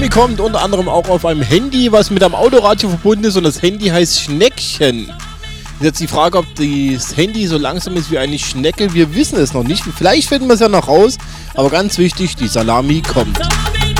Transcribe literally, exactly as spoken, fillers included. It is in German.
Kommt unter anderem auch auf einem Handy, was mit einem Autoradio verbunden ist, und das Handy heißt Schneckchen. Ist jetzt die Frage, ob das Handy so langsam ist wie eine Schnecke. Wir wissen es noch nicht. Vielleicht finden wir es ja noch raus. Aber ganz wichtig, die Salami kommt.